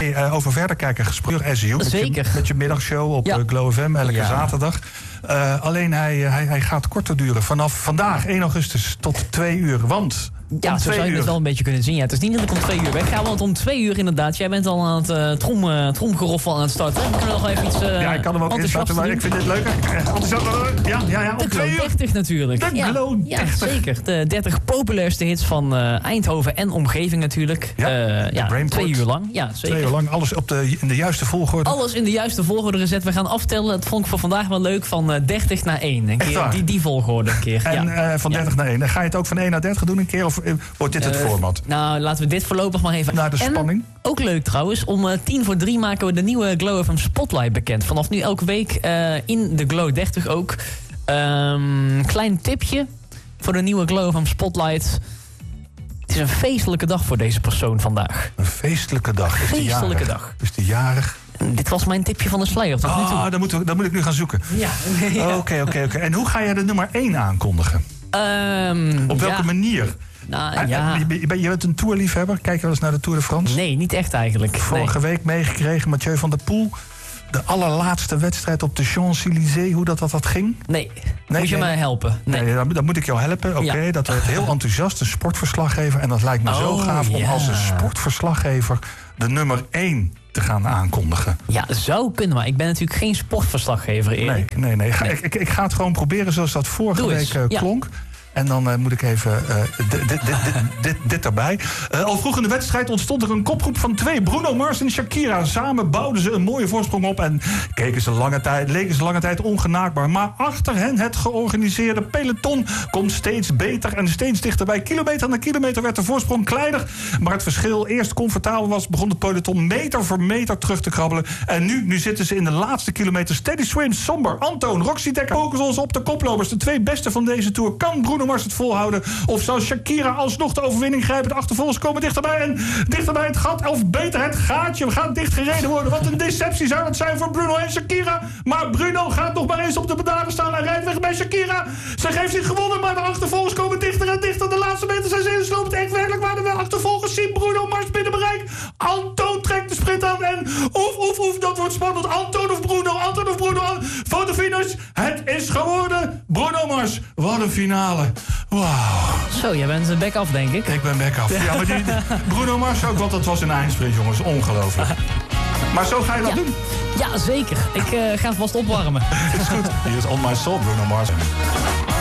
mij over verder kijken gesproken. SU. Zeker. Met je middagshow op Glow FM elke zaterdag. Alleen hij gaat korter duren. Vanaf vandaag 1 augustus tot 2 uur. Want... Ja, zo zou je het wel een beetje kunnen zien. Ja, het is niet dat ik om 2 uur weg ga, want om 2 uur inderdaad. Jij bent al aan het tromgeroffel aan het starten. We kunnen nog even iets ja, ik kan hem ook instarten, maar ik vind dit leuker. Ja, om 2 uur. De Glow 30 natuurlijk. De Glow 30. Ja, zeker. De 30 populairste hits van Eindhoven en omgeving natuurlijk. 2 uur lang. Ja, zeker. 2 uur lang, alles in de juiste volgorde. Alles in de juiste volgorde gezet. We gaan aftellen, dat vond ik voor vandaag wel leuk, van 30 naar 1. Een keer, die volgorde een keer. En van 30 naar 1. Ga je het ook van 1 naar 30 doen een keer? Of wordt dit het format? Nou, laten we dit voorlopig maar even... Naar de spanning. Ook leuk trouwens, om 2:50 maken we de nieuwe Glow FM Spotlight bekend. Vanaf nu elke week in de Glow 30 ook. Klein tipje voor de nieuwe Glow FM Spotlight. Het is een feestelijke dag voor deze persoon vandaag. Een feestelijke dag. Feestelijke dag. Is die jarig? Dit was mijn tipje van de sluier tot nu toe. Dan moet ik nu gaan zoeken. Ja. Oké. En hoe ga jij de nummer 1 aankondigen? Op welke manier? Nou, ja. Je bent een tourliefhebber. Kijk je wel eens naar de Tour de France? Nee, niet echt eigenlijk. Vorige week meegekregen, Mathieu van der Poel. De allerlaatste wedstrijd op de Champs-Élysées, hoe dat ging? Nee. Moet je mij helpen? Nee, dan moet ik jou helpen. Oké, dat werd heel enthousiast, een sportverslaggever. En dat lijkt me zo gaaf om als een sportverslaggever de nummer 1 te gaan aankondigen. Ja, zou kunnen, maar ik ben natuurlijk geen sportverslaggever, Erik. Nee. Ik ga het gewoon proberen zoals dat vorige week klonk. En dan moet ik even dit erbij. Al vroeg in de wedstrijd ontstond er een kopgroep van 2. Bruno Mars en Shakira. Samen bouwden ze een mooie voorsprong op. En leken ze lange tijd ongenaakbaar. Maar achter hen het georganiseerde peloton komt steeds beter en steeds dichterbij. Kilometer na kilometer werd de voorsprong kleiner. Maar het verschil eerst comfortabel was, begon het peloton meter voor meter terug te krabbelen. En nu zitten ze in de laatste kilometer. Steady Swim, Somber, Antoon, Roxy Dekker. Focus ons op de koplopers. De 2 beste van deze Tour. Kan Bruno Mars het volhouden? Of zou Shakira alsnog de overwinning grijpen? De achtervolgers komen dichterbij en dichterbij het gat. Of beter het gaatje gaat dichtgereden worden. Wat een deceptie zou het zijn voor Bruno en Shakira. Maar Bruno gaat nog maar eens op de pedalen staan en rijdt weg bij Shakira. Ze heeft zich gewonnen, maar de achtervolgers komen dichter en dichter. De laatste meter zijn ze ingesloopt. Echt werkelijk waar de achtervolgers zien Bruno Mars binnen bereik. Antoon trekt de sprint aan en oef, dat wordt spannend. Antoon of Bruno, voor de finish. Het is geworden Bruno Mars. Wat een finale. Wauw. Zo, jij bent back af, denk ik. Ik ben back af. Ja, maar Bruno Mars ook, want dat was een eindsprint, jongens. Ongelooflijk. Maar zo ga je dat doen? Ja, zeker. Ik ga vast opwarmen. Is goed. Hier is On My Soul, Bruno Mars.